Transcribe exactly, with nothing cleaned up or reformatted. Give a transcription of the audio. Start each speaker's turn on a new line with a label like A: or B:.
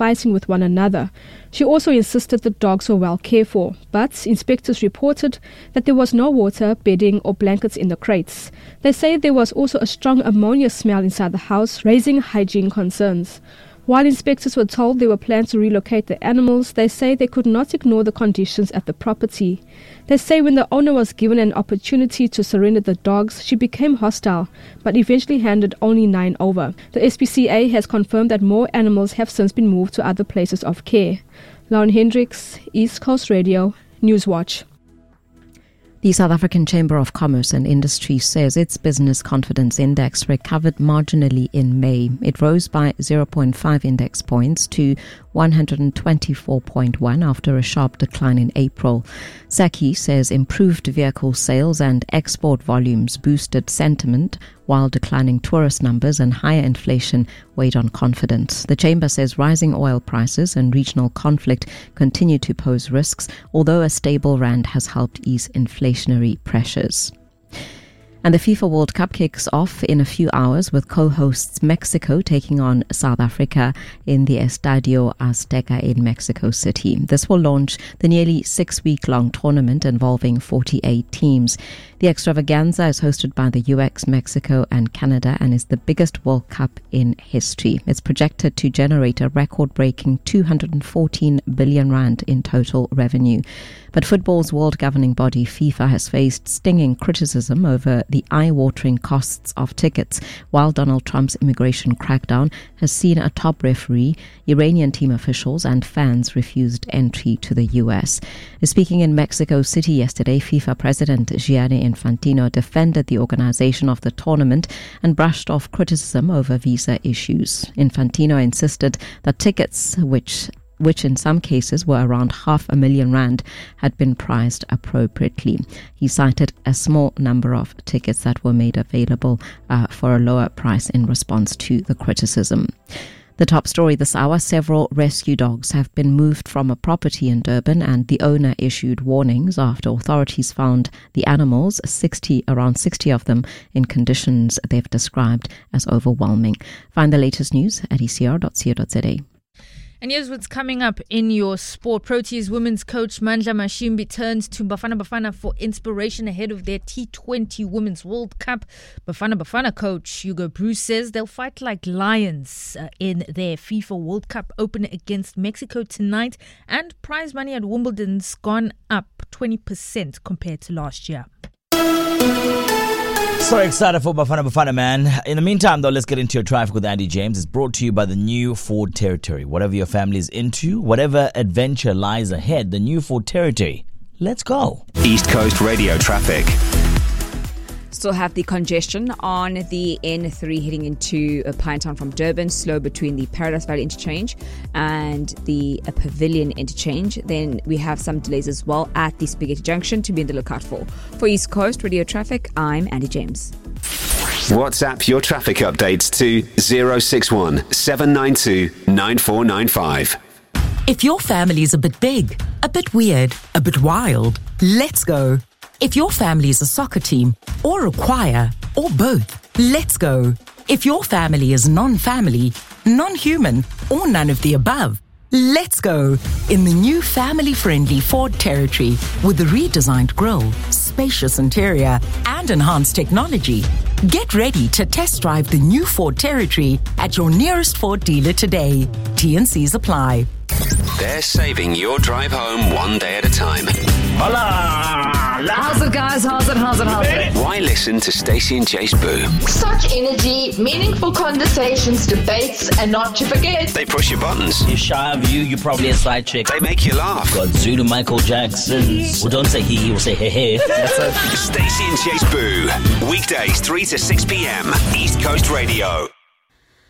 A: fighting with one another. She also insisted the dogs were well cared for, but inspectors reported that there was no water, bedding or blankets in the crates. They say there was also a strong ammonia smell inside the house, raising hygiene concerns. While inspectors were told there were plans to relocate the animals, they say they could not ignore the conditions at the property. They say when the owner was given an opportunity to surrender the dogs, she became hostile, but eventually handed only nine over. The S P C A has confirmed that more animals have since been moved to other places of care. Lauren Hendricks, East Coast Radio, Newswatch.
B: The South African Chamber of Commerce and Industry says its business confidence index recovered marginally in May. It rose by zero point five index points to one hundred twenty-four point one after a sharp decline in April. Saki says improved vehicle sales and export volumes boosted sentiment, while declining tourist numbers and higher inflation weighed on confidence. The chamber says rising oil prices and regional conflict continue to pose risks, although a stable rand has helped ease inflationary pressures. And the FIFA World Cup kicks off in a few hours with co-hosts Mexico taking on South Africa in the Estadio Azteca in Mexico City. This will launch the nearly six-week-long tournament involving forty-eight teams. The extravaganza is hosted by the U S, Mexico and Canada and is the biggest World Cup in history. It's projected to generate a record-breaking two hundred fourteen billion rand in total revenue. But football's world governing body FIFA has faced stinging criticism over the eye-watering costs of tickets, while Donald Trump's immigration crackdown has seen a top referee, Iranian team officials and fans refused entry to the U S. Speaking in Mexico City yesterday, FIFA President Gianni Infantino defended the organization of the tournament and brushed off criticism over visa issues. Infantino insisted that tickets, which which in some cases were around half a million rand, had been priced appropriately. He cited a small number of tickets that were made available uh, for a lower price in response to the criticism. The top story this hour, several rescue dogs have been moved from a property in Durban and the owner issued warnings after authorities found the animals, sixty, around sixty of them, in conditions they've described as overwhelming. Find the latest news at e c r dot co dot z a.
C: And here's what's coming up in your sport. Proteas women's coach Mandla Mashimbi turns to Bafana Bafana for inspiration ahead of their T twenty Women's World Cup. Bafana Bafana coach Hugo Bruce says they'll fight like lions uh, in their FIFA World Cup opener against Mexico tonight. And prize money at Wimbledon's gone up twenty percent compared to last year.
D: So excited for Bafana Bafana, man. In the meantime, though, let's get into your traffic with Andy James. It's brought to you by the new Ford Territory. Whatever your family is into, whatever adventure lies ahead, the new Ford Territory. Let's go.
E: East Coast Radio traffic.
F: Still have the congestion on the N three heading into Pinetown from Durban, slow between the Paradise Valley interchange and the uh, Pavilion interchange. Then we have some delays as well at the Spaghetti Junction to be in the lookout for. For East Coast Radio Traffic, I'm Andy James.
E: WhatsApp your traffic updates to zero six one seven nine two nine four nine five.
G: If your family's a bit big, a bit weird, a bit wild, let's go. If your family is a soccer team, or a choir, or both, let's go. If your family is non-family, non-human, or none of the above, let's go in the new family-friendly Ford Territory with the redesigned grille, spacious interior, and enhanced technology. Get ready to test drive the new Ford Territory at your nearest Ford dealer today. T and C's apply.
E: They're saving your drive home one day at a time.
H: Hola! How's it, guys? How's it? How's it? How's it?
E: Why listen to Stacey and Jace Boo?
I: Such energy, meaningful conversations, debates, and not to forget,
E: They push your buttons.
D: You're shy of you, you're probably a side chick.
E: They make you laugh.
D: Got Zulu Michael Jackson. Well, don't say he, he will say hey hey. That's a-
E: Stacey and Jace Boo. Weekdays three to six p.m. East Coast Radio.